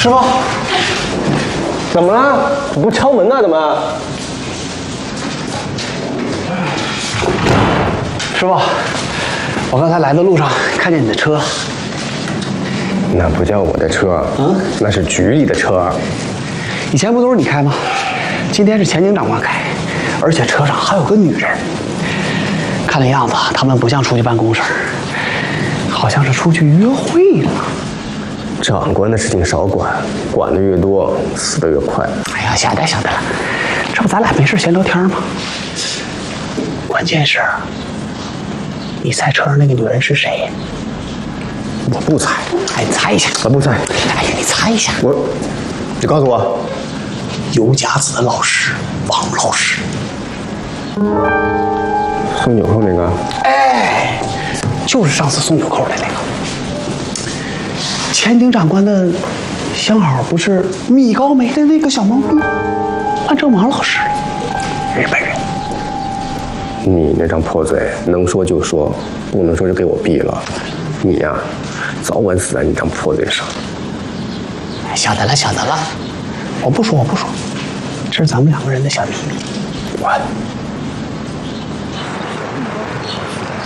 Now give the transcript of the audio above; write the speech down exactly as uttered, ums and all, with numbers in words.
师傅，怎么了？你不敲门呢？怎么？ 师傅，我刚才来的路上看见你的车。 那不叫我的车，嗯，那是局里的车。 以前不都是你开吗？今天是前警长官开，而且车上还有个女人。看那样子，他们不像出去办公事儿，好像是出去约会了。 长官的事情少管，管的越多，死得越快。 哎呀，晓得晓得了，这不咱俩没事闲聊天吗？关键是，你猜车上那个女人是谁？ 我不猜。 哎，你猜一下。 我不猜。 哎呀，你猜一下。 我，你告诉我， 尤甲子的老师王老师。 送纽扣那个？ 哎，就是上次送纽扣的那个。前丁长官的相好不是米高梅的那个小猫咪，万正王老师，日本人。 你那张破嘴，能说就说，不能说就给我毙了。你呀，早晚死在你张破嘴上。 晓得了，晓得了，我不说，我不说，这是咱们两个人的小秘密。 滚！